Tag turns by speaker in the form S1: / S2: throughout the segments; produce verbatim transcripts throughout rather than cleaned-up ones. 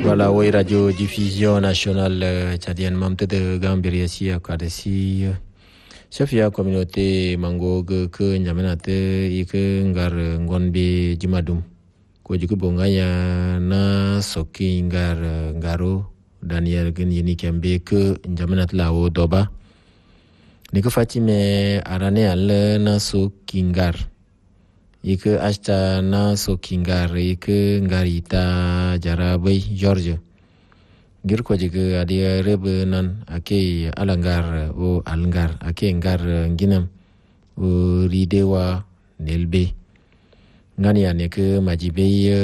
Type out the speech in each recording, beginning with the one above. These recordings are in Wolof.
S1: Voilà, oui, radio diffusion nationale tchadienne mamte de Gambia si akadesi Safia communauté mango ke nyamanate ike ngar ngonbe jimadum ko jiku bongaya na soki ngar ngaro Daniel gen yini kembe ke njamanat lawo doba ni ko fatime arane al na soki ngar ike ashta na soki ngar ike ngarita jarabai George gir ko jiga adia rebe nan ake alangar o alngar ake ngar nginam o ridewa nelbe ngani ane ke majibe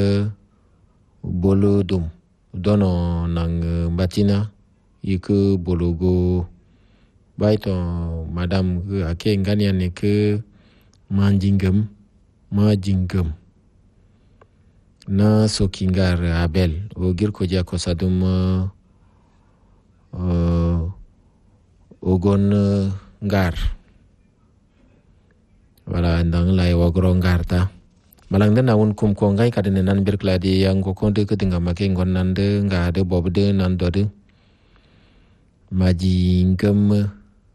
S1: bolo dum dono nang batina iku bologo baito madam ake ngani ane ke manjingam majingam na sokingar abel o gir ko ja ko sadum uh, ogon uh, ngar wala ndang lay wogro ngar ta malang den awun kum ko ngai kadene nan bir kladi yang ko konde ke dinga make ngon nan de nga de bob de nan do de maji ngam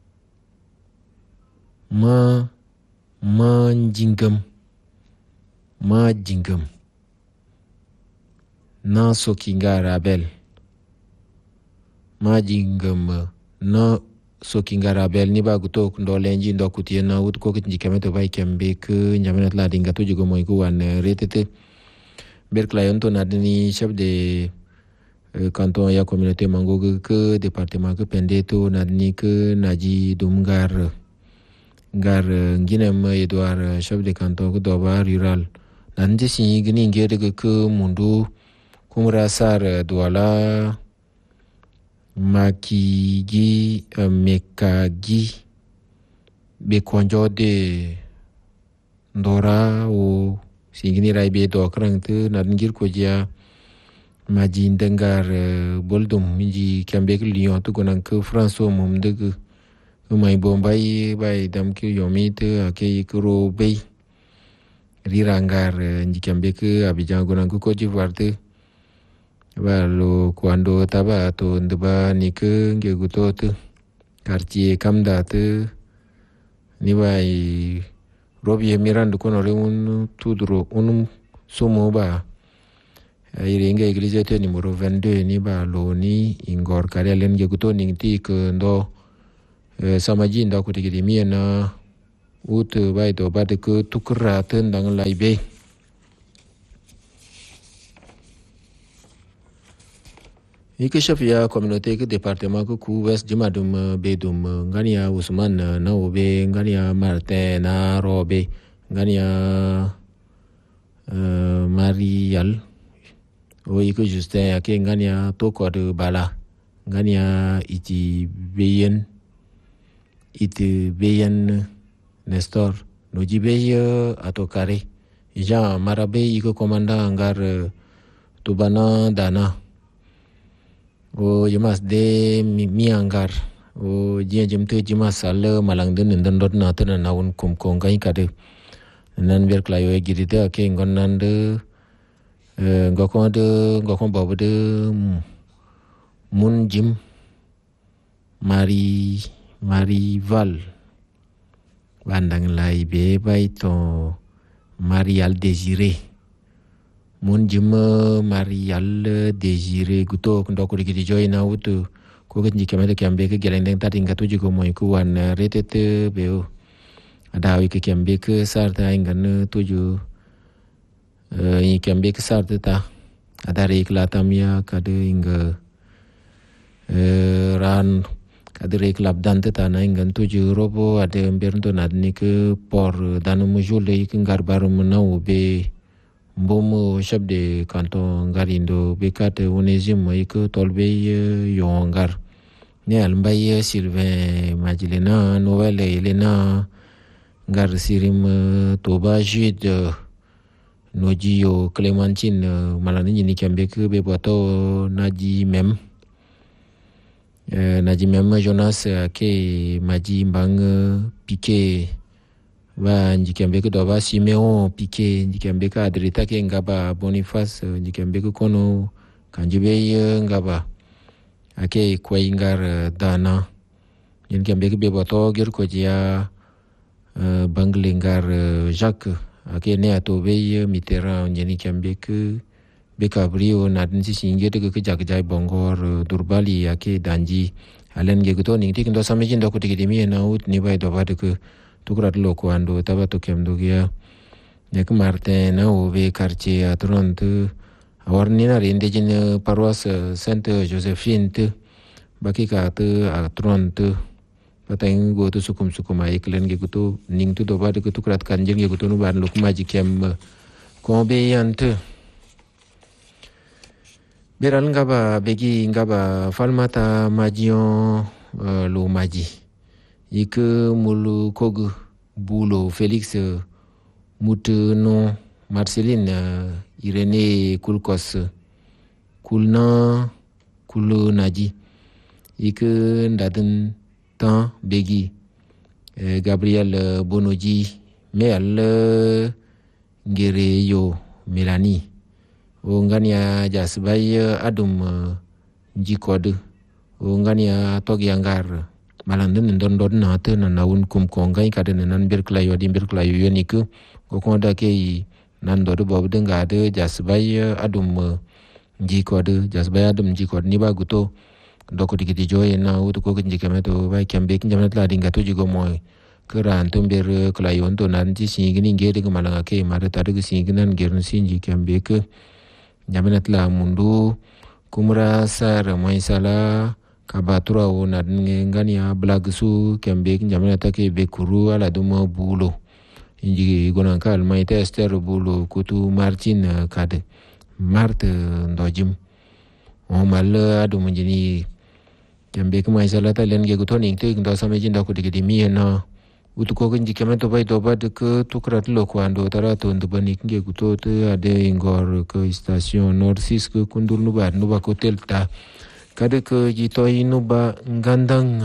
S1: ma ma jingam ma jingam na sokingar abel majingam na sokingar abel ni ba guto ndo lenji ndo kutie na ut ko kitji kemeto bai kembe ke nyamenat la dinga to jigo moy ku wan retete berklayon to nadni chef de canton ya communauté mango ke département ke pendeto nadni ke naji dumgar ngar nginem edouard chef de canton ko doba rural nandi si gni ngede ke mundu kumra sar duala makigi uh, mekagi be konjo de ndora o singini rai be do krang tu nadngir ko dia maji ndengar uh, boldum minji kambe ke lion tu konan ke franco mom de ke mai bombay bay dam ke yomite ake ikro bay rirangar uh, nji kambe ke abidjan konan ko Côte d'Ivoire te Valo cuando taba to ndeba ni ke nge guto te quartier kamda te ni bai robie mirando kono le un tudro unum somo ba ire nge iglesia te numero vingt-deux ni ba lo ni ingor kare len nge guto ni ti ke ndo eh, samaji ndo ko tigidi mi na ut bai to ba de ke tukra te ndang laibe Ike chef ya communauté ke département ke ku west jimadum bedum ngania Ousmane na obe ngania Martin na robe ngania uh, Marial o ike Justin ake ngania toko de bala ngania iti beyen iti beyen Nestor no jibeye atokare ija marabe ike komanda ngar tubana dana o yemas de miangar o jia jemte jima sal malang den den dot na tan na un kum ko ngai kade nan ber klayo e giride ke ngon nan de ngoko de ngoko bobo de mun jim mari mari val bandang lai be bai to marial désiré mon jima marial désiré guto ndo ko digi joy na wutu ko gni kemede kembe ke geleng tati ngatu jigo moy ku wan retete beo adawi ke kembe ke sarta ingan tuju e kembe ke sarta ta adare klatamia kade inga ran kadre klab dante ta na ingan tuju robo ade berndo nadni ke por danu mujule ke ngarbar munaw be Bomo chef de canton Garindo bekat onezim iko tolbe yongar ne almbay Sylvain Majilena Noël Elena gar sirim Toba Jude Nojio Clémentine malani ni kambe ke be boto naji mem naji mem Jonas ke maji mbang Piqué ba njikembe ko doba Simeon Piqué njikembe ka adreta ke ngaba Boniface njikembe ko kono kanjube ngaba ake kwai ngar dana yen kembe ke be boto gir ko jia banglingar Jacques ake ne ato be Mitterrand nyeni kembe ke be kabrio na din si singe de ke jak jai bongor durbali ake danji alen ge to ning tik ndo samejin do ko tik mi na ut ni bai do ba de ke tukrat lo ko ando taba to kem do ya nek Martin na o be quartier atron tu awarni na rinde jin paroisse Sainte Josephine tu bakika tu atron tu patang go tu sukum sukum ai klen ge kutu ning tu do ba de kutu krat kanjeng ge kutu no ban luk maji kem ko be yant beral ngaba begi ngaba falmata majion lo maji ik mulu kog bulo Félix mutuno Marceline Irénée Kulkos kulna kulu naji ik ndaden tan begi Gabriel Bonoji me al ngere yo Mélanie o ngania jasbay adum jikod o ngania tog yangar malandin don don na te na nawun kum ko ngai kaden nan bir klayo di bir klayo yoniku ko ko da ke nan do bob de ngade jasbay adum jikod jasbay adum jikod ni ba guto doko digiti joye na utu ko kinji kemeto bai kembe kinjamet la dinga to jigo moy kran tumber klayon to nan ji singini ngede malanga ke mare tadu singinan gerun sinji kembe ke jaminat la mundu kumra sar moy sala kabatura wona ngania blagsu kembe jaminat ke be kuru ala dum bulo inji gonan kal may tester bulo kutu Martin kade marte ndojim o mal adu munjini kembe ke may sala ta len ge gutoni te ndo samejin da ko digidi mi na utu ko kinji kemeto bai do ba de ke tukrat lo kwando tara to ndo bani nge guto te ade ingor ke station nord six ke kundur nu ba nu ba ko telta kade ke jito inu ba ngandang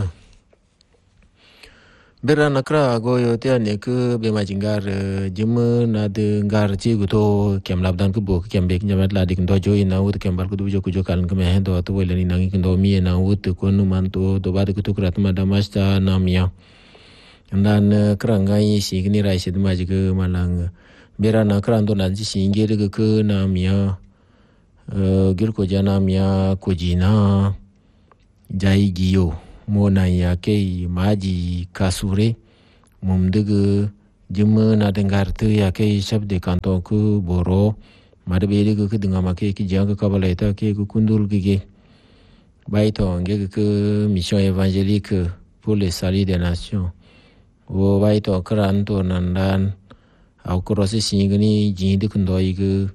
S1: bera nakra goyo te ane ke be majingar jim na de ngar chi guto kem labdan ke bo kem be nyamat la dik ndo jo ina ut kem bar ku du jo ku jo kan ke me do to wele ni nangi ndo mi na ut ko nu man to do ba de ku tukrat ma damasta namia dan kerangai si kini rai si dema juga malang bera na keran to nan si singe de ke na mia gir ko jana mia ko jina jai giyo mo na ya ke maji kasure mum de jim na dengar tu ya ke sab de kanton ku boro made be de ke dinga ma ke ki jang ka baleta ke ku kundul ge bai to nge ke mission évangélique pour le salut des nations wo bai to kran to nan dan au krosi singni ji de kundo ig